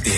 Contacte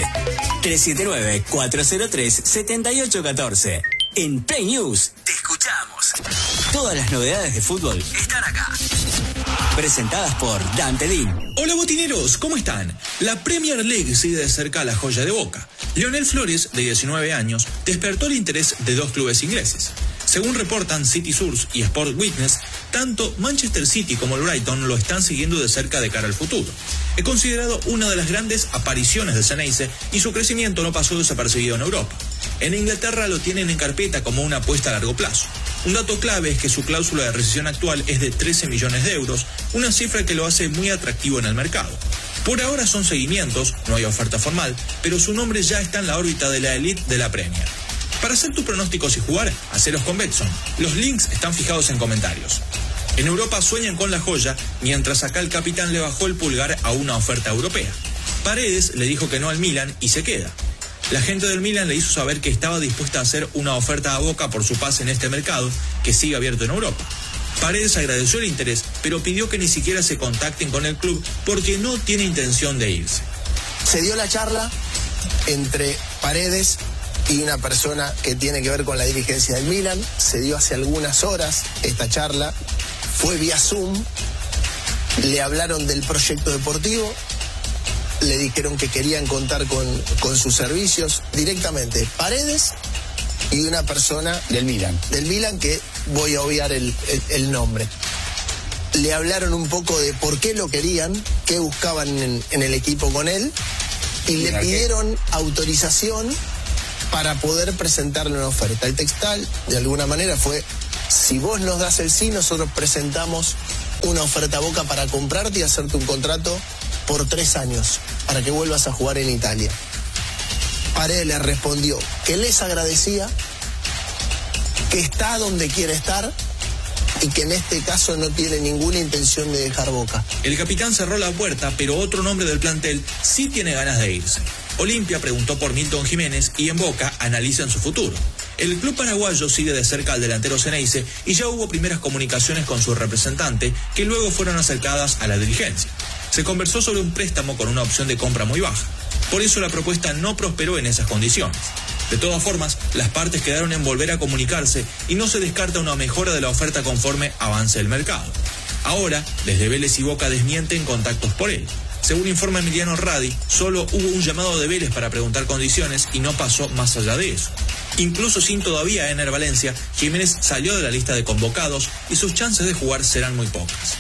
379-403-7814. En Play News te escuchamos. Todas las novedades de fútbol están acá. Presentadas por Dante Dean. Hola botineros, ¿cómo están? La Premier League sigue de cerca a la joya de Boca. Lionel Flores, de 19 años, despertó el interés de dos clubes ingleses. Según reportan City Source y Sport Witness, tanto Manchester City como el Brighton lo están siguiendo de cerca de cara al futuro. Es considerado una de las grandes apariciones del Xeneize y su crecimiento no pasó desapercibido en Europa. En Inglaterra lo tienen en carpeta como una apuesta a largo plazo. Un dato clave es que su cláusula de rescisión actual es de 13 millones de euros, una cifra que lo hace muy atractivo en el mercado. Por ahora son seguimientos, no hay oferta formal, pero su nombre ya está en la órbita de la elite de la Premier. Para hacer tus pronósticos y jugar, hacelos con Betson. Los links están fijados en comentarios. En Europa sueñan con la joya, mientras acá el capitán le bajó el pulgar a una oferta europea. Paredes le dijo que no al Milan y se queda. La gente del Milan le hizo saber que estaba dispuesta a hacer una oferta a Boca por su pase en este mercado, que sigue abierto en Europa. Paredes agradeció el interés, pero pidió que ni siquiera se contacten con el club porque no tiene intención de irse. Se dio la charla entre Paredes y una persona que tiene que ver con la dirigencia del Milan. Se dio hace algunas horas esta charla, fue vía Zoom, le hablaron del proyecto deportivo, le dijeron que querían contar con sus servicios directamente. Paredes y una persona del Milan, que voy a obviar el nombre. Le hablaron un poco de por qué lo querían, qué buscaban en el equipo con él, y le pidieron autorización para poder presentarle una oferta. El textal, de alguna manera, fue: si vos nos das el sí, nosotros presentamos una oferta a Boca para comprarte y hacerte un contrato por 3 años, para que vuelvas a jugar en Italia. Paredes le respondió que les agradecía, que está donde quiere estar y que en este caso no tiene ninguna intención de dejar Boca. El capitán cerró la puerta, pero otro nombre del plantel sí tiene ganas de irse. Olimpia preguntó por Milton Jiménez y en Boca analizan su futuro. El club paraguayo sigue de cerca al delantero Xeneize y ya hubo primeras comunicaciones con su representante que luego fueron acercadas a la dirigencia. Se conversó sobre un préstamo con una opción de compra muy baja. Por eso la propuesta no prosperó en esas condiciones. De todas formas, las partes quedaron en volver a comunicarse y no se descarta una mejora de la oferta conforme avance el mercado. Ahora, desde Vélez y Boca desmienten contactos por él. Según informa Emiliano Radi, solo hubo un llamado de Vélez para preguntar condiciones y no pasó más allá de eso. Incluso sin todavía Ener Valencia, Jiménez salió de la lista de convocados y sus chances de jugar serán muy pocas.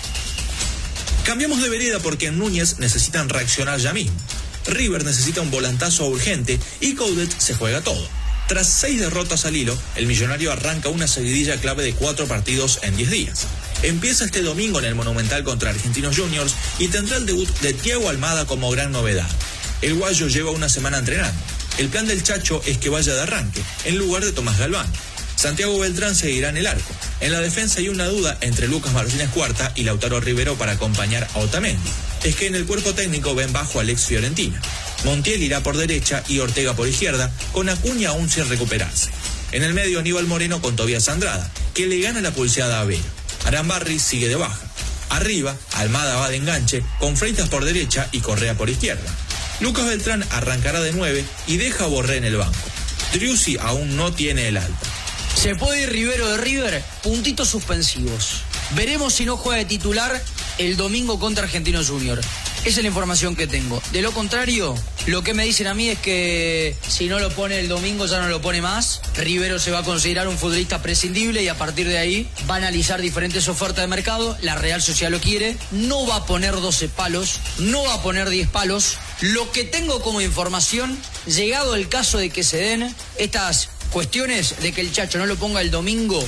Cambiamos de vereda porque en Núñez necesitan reaccionar ya mismo. River necesita un volantazo urgente y Coudet se juega todo. Tras 6 derrotas al hilo, el millonario arranca una seguidilla clave de 4 partidos en 10 días. Empieza este domingo en el Monumental contra Argentinos Juniors y tendrá el debut de Thiago Almada como gran novedad. El guayo lleva una semana entrenando. El plan del Chacho es que vaya de arranque, en lugar de Tomás Galván. Santiago Beltrán seguirá en el arco. En la defensa hay una duda entre Lucas Martínez Cuarta y Lautaro Rivero para acompañar a Otamendi. Es que en el cuerpo técnico ven bajo a Alex Fiorentina. Montiel irá por derecha y Ortega por izquierda, con Acuña aún sin recuperarse. En el medio Aníbal Moreno con Tobías Andrada, que le gana la pulseada a Vero. Arambarri sigue de baja. Arriba, Almada va de enganche, con Freitas por derecha y Correa por izquierda. Lucas Beltrán arrancará de 9 y deja a Borré en el banco. Driussi aún no tiene el alta. Se puede ir Rivero de River, puntitos suspensivos. Veremos si no juega de titular el domingo contra Argentinos Juniors. Esa es la información que tengo. De lo contrario, lo que me dicen a mí es que si no lo pone el domingo ya no lo pone más. Rivero se va a considerar un futbolista prescindible y a partir de ahí va a analizar diferentes ofertas de mercado. La Real Sociedad lo quiere. No va a poner 12 palos, no va a poner 10 palos. Lo que tengo como información, llegado el caso de que se den estas cuestiones de que el Chacho no lo ponga el domingo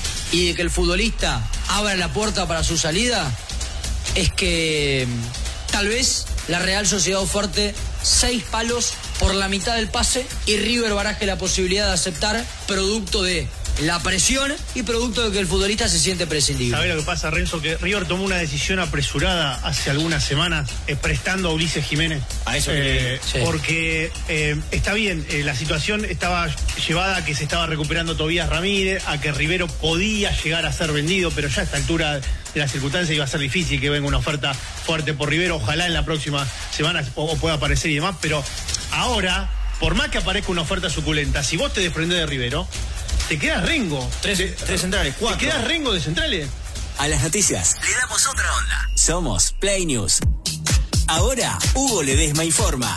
y de que el futbolista abra la puerta para su salida, es que tal vez la Real Sociedad oferte 6 palos por la mitad del pase y River baraje la posibilidad de aceptar, producto de la presión y producto de que el futbolista se siente prescindible. ¿Sabés lo que pasa, Renzo? Que River tomó una decisión apresurada hace algunas semanas prestando a Ulises Jiménez. A eso sí. Porque está bien, la situación estaba llevada a que se estaba recuperando Tobías Ramírez, a que Rivero podía llegar a ser vendido, pero ya a esta altura de las circunstancias iba a ser difícil que venga una oferta fuerte por Rivero. Ojalá en la próxima semana pueda aparecer y demás, pero Ahora, por más que aparezca una oferta suculenta, si vos te desprendés de Rivero, te quedas rengo. Tres centrales, 4. ¿Te quedas rengo de centrales? A las noticias le damos otra onda. Somos Play News. Ahora, Hugo Ledesma informa.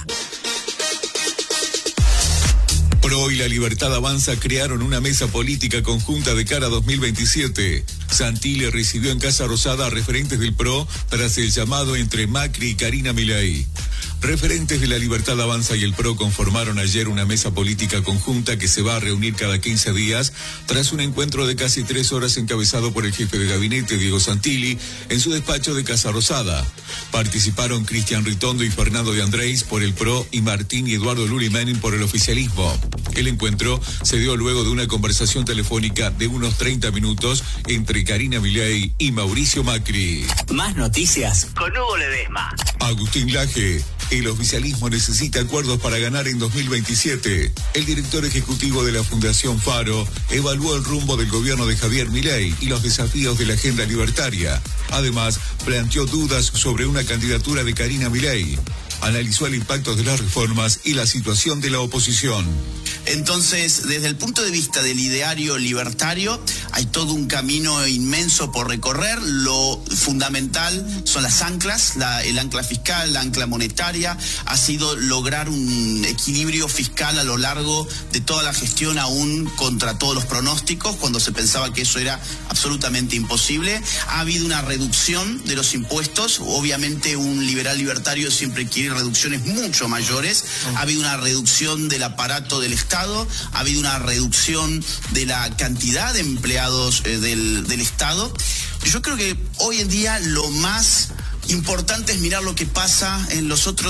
PRO y La Libertad Avanza crearon una mesa política conjunta de cara a 2027. Santilli recibió en Casa Rosada a referentes del PRO tras el llamado entre Macri y Karina Milei. Referentes de La Libertad Avanza y el PRO conformaron ayer una mesa política conjunta que se va a reunir cada 15 días tras un encuentro de casi 3 horas encabezado por el jefe de gabinete, Diego Santilli, en su despacho de Casa Rosada. Participaron Cristian Ritondo y Fernando de Andrés por el PRO y Martín y Eduardo Luli Menem por el oficialismo. El encuentro se dio luego de una conversación telefónica de unos 30 minutos entre Karina Milei y Mauricio Macri. Más noticias con Hugo Ledesma. Agustín Laje. El oficialismo necesita acuerdos para ganar en 2027. El director ejecutivo de la Fundación Faro evaluó el rumbo del gobierno de Javier Milei y los desafíos de la agenda libertaria. Además, planteó dudas sobre una candidatura de Karina Milei. Analizó el impacto de las reformas y la situación de la oposición. Entonces, desde el punto de vista del ideario libertario, hay todo un camino inmenso por recorrer. Lo fundamental son las anclas, el ancla fiscal, la ancla monetaria. Ha sido lograr un equilibrio fiscal a lo largo de toda la gestión, aún contra todos los pronósticos, cuando se pensaba que eso era absolutamente imposible. Ha habido una reducción de los impuestos. Obviamente un liberal libertario siempre quiere reducciones mucho mayores. Ha habido una reducción del aparato del Estado, ha habido una reducción de la cantidad de empleados del Estado. Yo creo que hoy en día lo más importante es mirar lo que pasa en los otros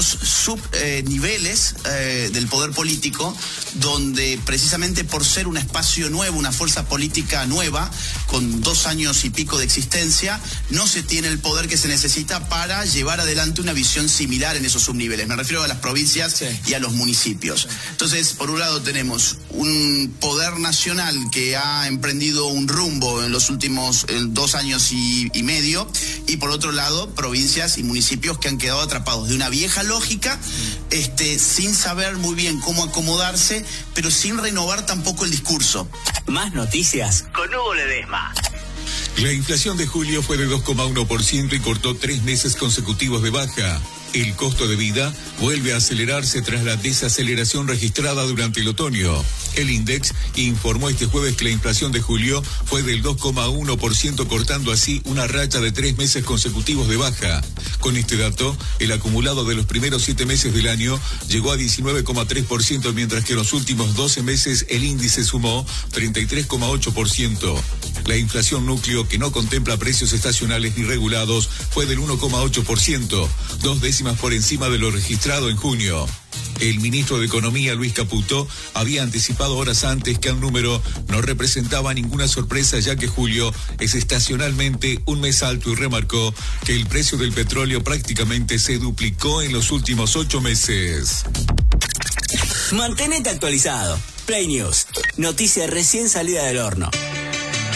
subniveles del poder político, donde precisamente por ser un espacio nuevo, una fuerza política nueva, con 2 años y pico de existencia, no se tiene el poder que se necesita para llevar adelante una visión similar en esos subniveles. Me refiero a las provincias y a los municipios. Entonces, por un lado tenemos un poder nacional que ha emprendido un rumbo en los últimos 2 años y medio, y por otro lado, provincias y municipios que han quedado atrapados de una vieja lógica, sin saber muy bien cómo acomodarse, pero sin renovar tampoco el discurso. Más noticias con Hugo Ledesma. La inflación de julio fue de 2,1% y cortó 3 meses consecutivos de baja. El costo de vida vuelve a acelerarse tras la desaceleración registrada durante el otoño. El INDEX informó este jueves que la inflación de julio fue del 2,1%, cortando así una racha de 3 meses consecutivos de baja. Con este dato, el acumulado de los primeros 7 meses del año llegó a 19,3%, mientras que en los últimos 12 meses el índice sumó 33,8%. La inflación núcleo, que no contempla precios estacionales ni regulados, fue del 1,8%, 2 décimas por encima de lo registrado en junio. El ministro de Economía, Luis Caputo, había anticipado horas antes que el número no representaba ninguna sorpresa, ya que julio es estacionalmente un mes alto, y remarcó que el precio del petróleo prácticamente se duplicó en los últimos 8 meses. Mantenete actualizado. Play News. Noticia recién salida del horno.